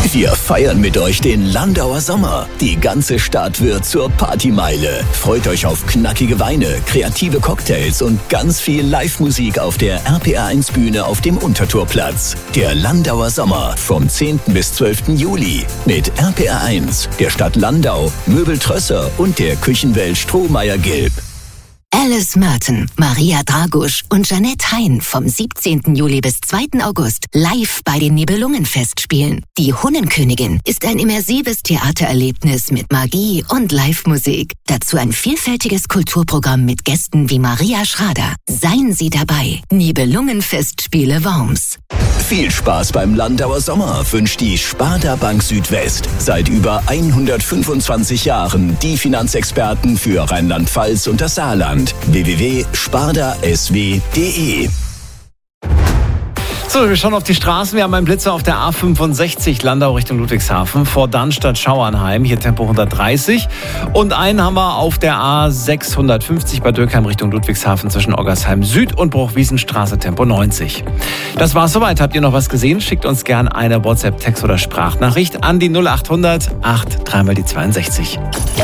Wir feiern mit euch den Landauer Sommer. Die ganze Stadt wird zur Partymeile. Freut euch auf knackige Weine, kreative Cocktails und ganz viel Live-Musik auf der RPR1-Bühne auf dem Untertorplatz. Der Landauer Sommer vom 10. bis 12. Juli mit RPR1, der Stadt Landau, Möbel Trösser und der Küchenwelt Strohmeier-Gilb. Alice Merton, Maria Dragusch und Jeanette Hein vom 17. Juli bis 2. August live bei den Nibelungenfestspielen. Die Hunnenkönigin ist ein immersives Theatererlebnis mit Magie und Live-Musik. Dazu ein vielfältiges Kulturprogramm mit Gästen wie Maria Schrader. Seien Sie dabei. Nibelungenfestspiele Worms. Viel Spaß beim Landauer Sommer wünscht die Sparda Bank Südwest. Seit über 125 Jahren die Finanzexperten für Rheinland-Pfalz und das Saarland. www.spardasw.de. So, wir schauen auf die Straßen. Wir haben einen Blitzer auf der A65 Landau Richtung Ludwigshafen vor Darmstadt-Schauernheim. Hier Tempo 130. Und einen haben wir auf der A650 bei Dürkheim Richtung Ludwigshafen zwischen Oggersheim Süd und Bruchwiesenstraße Tempo 90. Das war's soweit. Habt ihr noch was gesehen? Schickt uns gerne eine WhatsApp-Text- oder Sprachnachricht an die 0800 8 3 mal die 62.